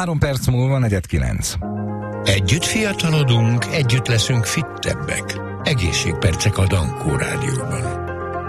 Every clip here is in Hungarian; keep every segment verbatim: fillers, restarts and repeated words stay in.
Három perc múlva negyed kilenc. Együtt fiatalodunk, együtt leszünk fittebbek. Egészségpercek a Dankó Rádióban.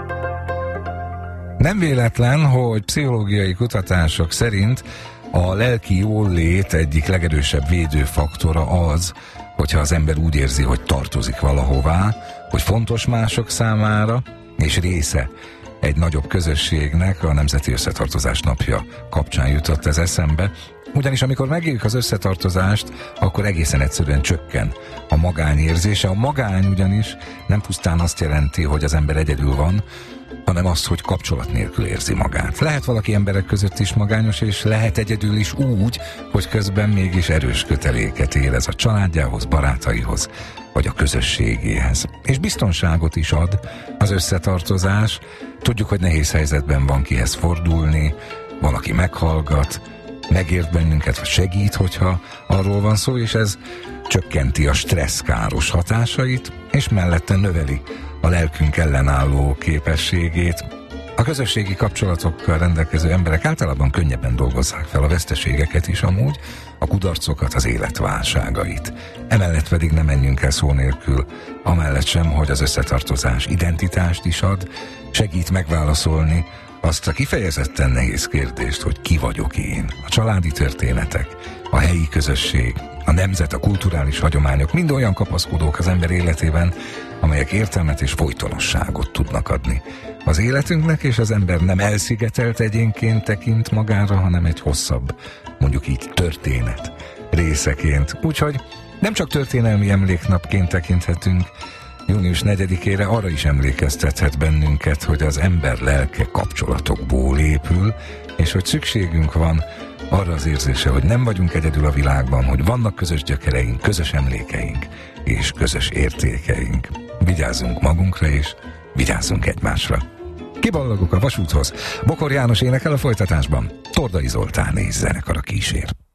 Nem véletlen, hogy pszichológiai kutatások szerint a lelki jólét egyik legerősebb védőfaktora az, hogyha az ember úgy érzi, hogy tartozik valahová, hogy fontos mások számára, és része egy nagyobb közösségnek. A Nemzeti Összetartozás Napja kapcsán jutott ez eszembe. Ugyanis amikor megéljük az összetartozást, akkor egészen egyszerűen csökken a magányérzése. A magány ugyanis nem pusztán azt jelenti, hogy az ember egyedül van, hanem azt, hogy kapcsolat nélkül érzi magát. Lehet valaki emberek között is magányos, és lehet egyedül is úgy, hogy közben mégis erős köteléket érez a családjához, barátaihoz, vagy a közösségéhez. És biztonságot is ad az összetartozás. Tudjuk, hogy nehéz helyzetben van kihez fordulni, van, aki meghallgat, megért bennünket, vagy segít, hogyha arról van szó, és ez csökkenti a stressz káros hatásait, és mellette növeli a lelkünk ellenálló képességét. A közösségi kapcsolatokkal rendelkező emberek általában könnyebben dolgozzák fel a veszteségeket is amúgy, a kudarcokat, az élet válságait. Emellett pedig nem menjünk el szó nélkül, amellett sem, hogy az összetartozás identitást is ad, segít megválaszolni azt a kifejezetten nehéz kérdést, hogy ki vagyok én. A családi történetek, a helyi közösség, a nemzet, a kulturális hagyományok mind olyan kapaszkodók az ember életében, amelyek értelmet és folytonosságot tudnak adni az életünknek, és az ember nem elszigetelt egyénként tekint magára, hanem egy hosszabb, mondjuk így történet részeként. Úgyhogy nem csak történelmi emléknapként tekinthetünk június negyedikére, arra is emlékeztethet bennünket, hogy az ember lelke kapcsolatokból épül, és hogy szükségünk van arra az érzése, hogy nem vagyunk egyedül a világban, hogy vannak közös gyökereink, közös emlékeink és közös értékeink. Vigyázzunk magunkra és vigyázzunk egymásra. Kiballagok a vasúthoz. Bokor János énekel, a folytatásban Tordai Zoltán és zenekara kísér.